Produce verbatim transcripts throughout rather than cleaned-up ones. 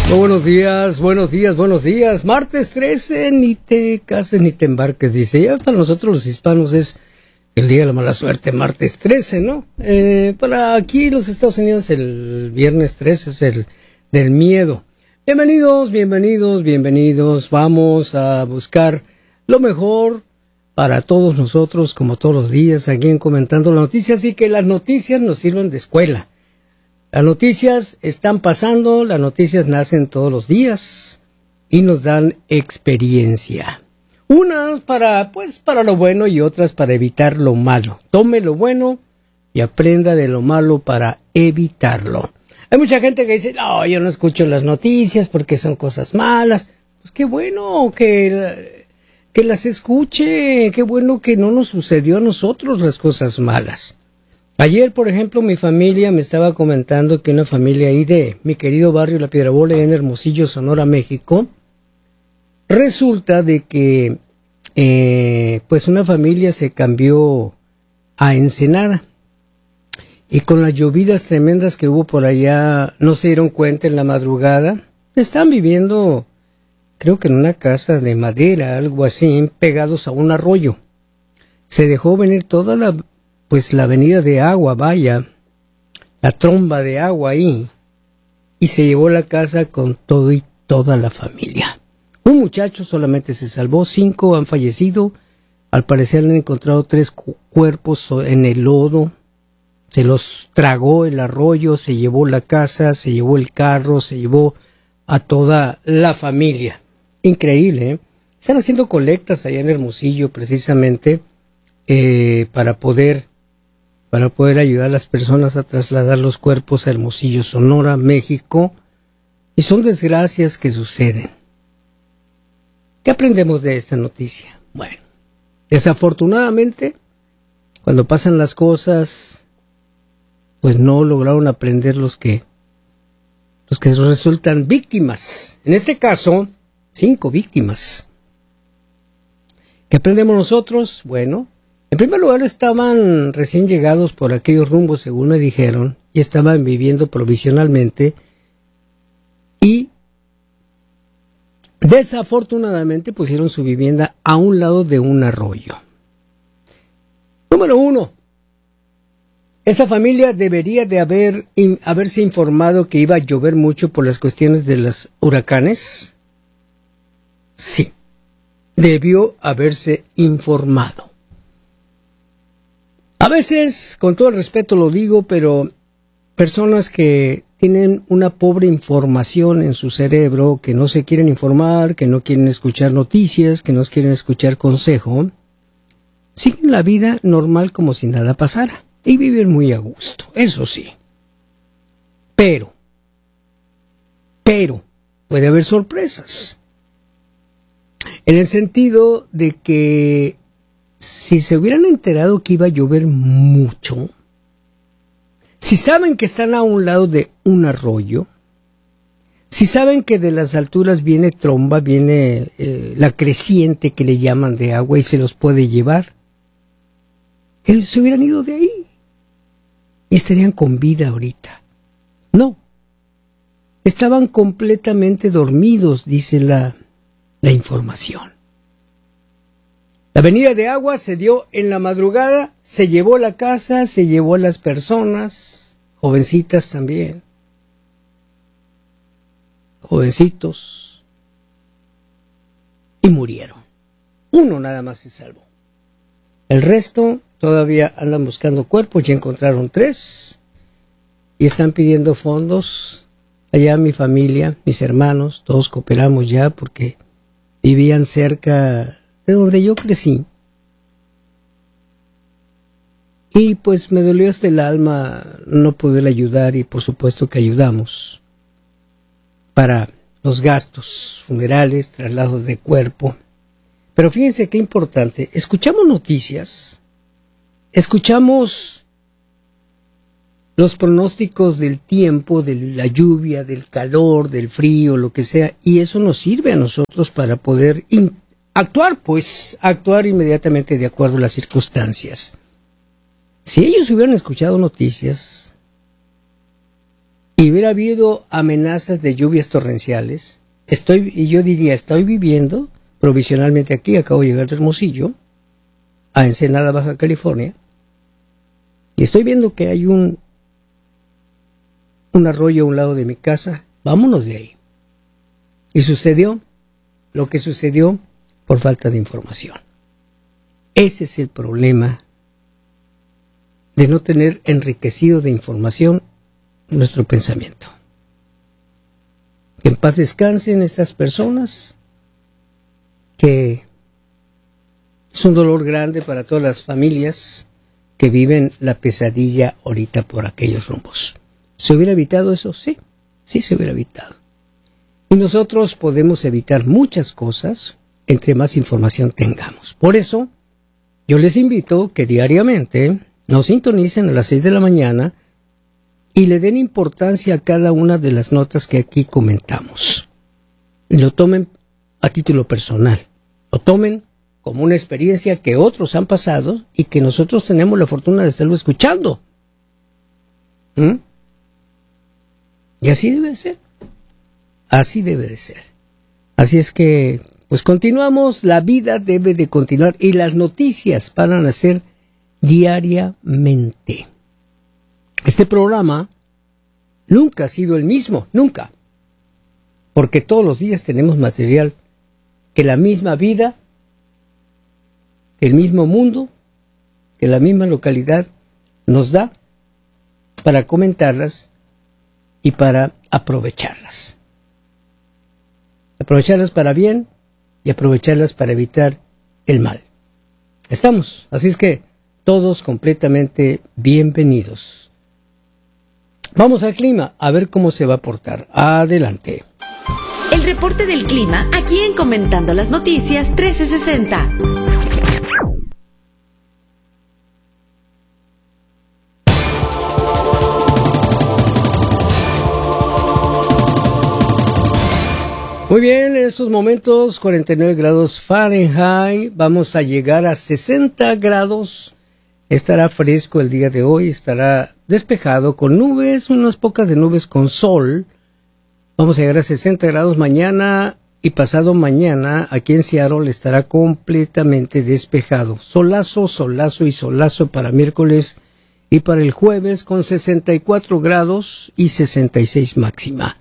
Oh, buenos días, buenos días, buenos días. Martes trece, ni te cases ni te embarques, dice. Ya para nosotros los hispanos es el día de la mala suerte, martes trece, ¿no? Eh, para aquí los Estados Unidos el viernes trece es el del miedo. Bienvenidos, bienvenidos, bienvenidos. Vamos a buscar lo mejor para todos nosotros, como todos los días, aquí en Comentando las Noticias, y que las noticias nos sirvan de escuela. Las noticias están pasando, las noticias nacen todos los días y nos dan experiencia. Unas para, pues, para lo bueno y otras para evitar lo malo. Tome lo bueno y aprenda de lo malo para evitarlo. Hay mucha gente que dice, no, yo no escucho las noticias porque son cosas malas. Pues qué bueno que, que las escuche, qué bueno que no nos sucedió a nosotros las cosas malas. Ayer, por ejemplo, mi familia me estaba comentando que una familia ahí de mi querido barrio La Piedrabola en Hermosillo, Sonora, México, resulta de que eh, pues una familia se cambió a Ensenada y con las llovidas tremendas que hubo por allá no se dieron cuenta en la madrugada. Están viviendo, creo que en una casa de madera, algo así, pegados a un arroyo. Se dejó venir toda la pues la avenida de agua, vaya, la tromba de agua ahí, y se llevó la casa con todo y toda la familia. Un muchacho solamente se salvó, cinco han fallecido, al parecer han encontrado tres cu- cuerpos en el lodo, se los tragó el arroyo, se llevó la casa, se llevó el carro, se llevó a toda la familia. Increíble, ¿eh? Están haciendo colectas allá en Hermosillo, precisamente, eh, para poder para poder ayudar a las personas a trasladar los cuerpos a Hermosillo, Sonora, México, y son desgracias que suceden. ¿Qué aprendemos de esta noticia? Bueno, desafortunadamente, cuando pasan las cosas, pues no lograron aprender los que, los que resultan víctimas. En este caso, cinco víctimas. ¿Qué aprendemos nosotros? Bueno, en primer lugar, estaban recién llegados por aquellos rumbos, según me dijeron, y estaban viviendo provisionalmente, y desafortunadamente pusieron su vivienda a un lado de un arroyo. Número uno, esa familia debería de haber, in, haberse informado que iba a llover mucho por las cuestiones de los huracanes. Sí, debió haberse informado. A veces, con todo el respeto lo digo, pero personas que tienen una pobre información en su cerebro, que no se quieren informar, que no quieren escuchar noticias, que no quieren escuchar consejo, siguen la vida normal como si nada pasara y viven muy a gusto, eso sí. Pero, pero, puede haber sorpresas. En el sentido de que si se hubieran enterado que iba a llover mucho, si saben que están a un lado de un arroyo, si saben que de las alturas viene tromba, viene eh, la creciente que le llaman de agua y se los puede llevar, ellos se hubieran ido de ahí y estarían con vida ahorita. No, estaban completamente dormidos, dice la, la información. La venida de agua se dio en la madrugada, se llevó la casa, se llevó a las personas, jovencitas también, jovencitos, y murieron. Uno nada más se salvó. El resto todavía andan buscando cuerpos, ya encontraron tres, y están pidiendo fondos. Allá mi familia, mis hermanos, todos cooperamos ya porque vivían cerca de donde yo crecí. Y pues me dolió hasta el alma no poder ayudar, y por supuesto que ayudamos para los gastos funerales, traslados de cuerpo. Pero fíjense qué importante, escuchamos noticias, escuchamos los pronósticos del tiempo, de la lluvia, del calor, del frío, lo que sea, y eso nos sirve a nosotros para poder in- actuar, pues, actuar inmediatamente de acuerdo a las circunstancias. Si ellos hubieran escuchado noticias y hubiera habido amenazas de lluvias torrenciales, estoy, y yo diría, estoy viviendo provisionalmente aquí, acabo de llegar de Hermosillo, a Ensenada, Baja California, y estoy viendo que hay un, un arroyo a un lado de mi casa, vámonos de ahí. Y sucedió lo que sucedió por falta de información. Ese es el problema de no tener enriquecido de información nuestro pensamiento. Que en paz descansen estas personas, que es un dolor grande para todas las familias que viven la pesadilla ahorita por aquellos rumbos. ¿Se hubiera evitado eso? Sí, sí se hubiera evitado. Y nosotros podemos evitar muchas cosas entre más información tengamos. Por eso, yo les invito que diariamente nos sintonicen a las seis de la mañana y le den importancia a cada una de las notas que aquí comentamos. Y lo tomen a título personal. Lo tomen como una experiencia que otros han pasado y que nosotros tenemos la fortuna de estarlo escuchando. ¿Mm? Y así debe de ser. Así debe de ser. Así es que, pues continuamos, la vida debe de continuar y las noticias van a nacer diariamente. Este programa nunca ha sido el mismo, nunca. Porque todos los días tenemos material que la misma vida, que el mismo mundo, que la misma localidad nos da para comentarlas y para aprovecharlas. Aprovecharlas para bien y aprovecharlas para evitar el mal. Estamos, así es que todos completamente bienvenidos. Vamos al clima, a ver cómo se va a portar. Adelante. El reporte del clima, aquí en Comentando las Noticias trece sesenta. Muy bien, en estos momentos cuarenta y nueve grados Fahrenheit, vamos a llegar a sesenta grados, estará fresco el día de hoy, estará despejado con nubes, unas pocas de nubes con sol, vamos a llegar a sesenta grados mañana y pasado mañana aquí en Seattle estará completamente despejado, solazo, solazo y solazo para miércoles y para el jueves con sesenta y cuatro grados y sesenta y seis máxima.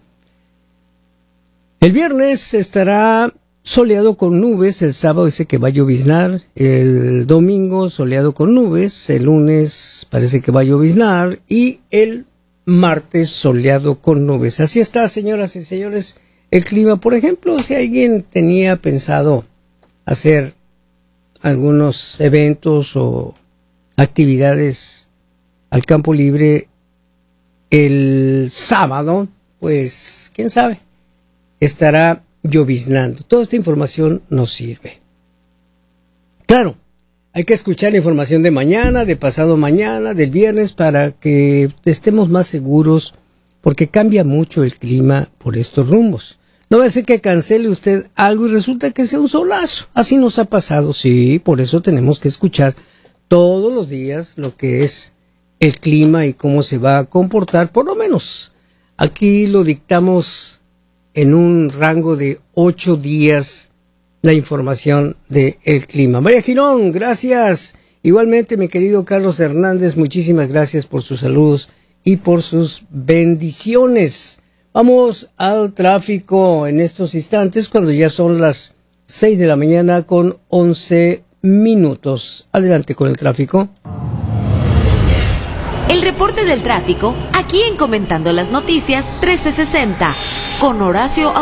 El viernes estará soleado con nubes, el sábado dice que va a lloviznar, el domingo soleado con nubes, el lunes parece que va a lloviznar y el martes soleado con nubes. Así está, señoras y señores, el clima. Por ejemplo, si alguien tenía pensado hacer algunos eventos o actividades al campo libre el sábado, pues quién sabe. Estará lloviznando. Toda esta información nos sirve. Claro, hay que escuchar la información de mañana, de pasado mañana, del viernes, para que estemos más seguros, porque cambia mucho el clima por estos rumbos. No va a ser que cancele usted algo y resulta que sea un solazo. Así nos ha pasado, sí, por eso tenemos que escuchar todos los días lo que es el clima y cómo se va a comportar, por lo menos. Aquí lo dictamos en un rango de ocho días la información del clima. María Girón, gracias. Igualmente, mi querido Carlos Hernández, muchísimas gracias por sus saludos y por sus bendiciones. Vamos al tráfico en estos instantes, cuando ya son las seis de la mañana con once minutos. Adelante con el tráfico. El reporte del tráfico, aquí en Comentando las Noticias trece sesenta, con Horacio